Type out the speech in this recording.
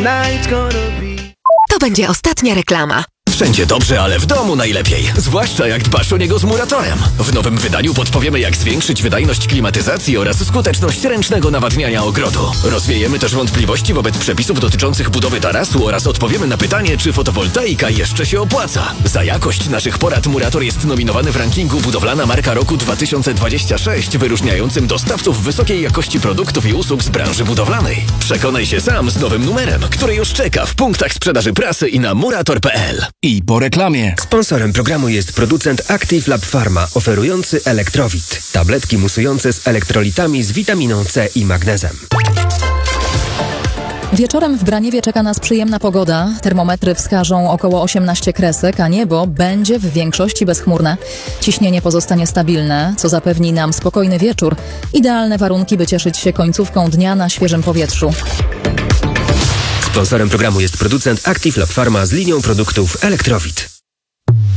To będzie ostatnia reklama. Wszędzie dobrze, ale w domu najlepiej. Zwłaszcza jak dbasz o niego z Muratorem. W nowym wydaniu podpowiemy, jak zwiększyć wydajność klimatyzacji oraz skuteczność ręcznego nawadniania ogrodu. Rozwiejemy też wątpliwości wobec przepisów dotyczących budowy tarasu oraz odpowiemy na pytanie, czy fotowoltaika jeszcze się opłaca. Za jakość naszych porad Murator jest nominowany w rankingu Budowlana Marka Roku 2026, wyróżniającym dostawców wysokiej jakości produktów i usług z branży budowlanej. Przekonaj się sam z nowym numerem, który już czeka w punktach sprzedaży prasy i na murator.pl. I po reklamie. Sponsorem programu jest producent Active Lab Pharma, oferujący Elektrowit. Tabletki musujące z elektrolitami z witaminą C i magnezem. Wieczorem w Braniewie czeka nas przyjemna pogoda. Termometry wskażą około 18 kresek, a niebo będzie w większości bezchmurne. Ciśnienie pozostanie stabilne, co zapewni nam spokojny wieczór. Idealne warunki, by cieszyć się końcówką dnia na świeżym powietrzu. Sponsorem programu jest producent Active Lab Pharma z linią produktów Elektrowit.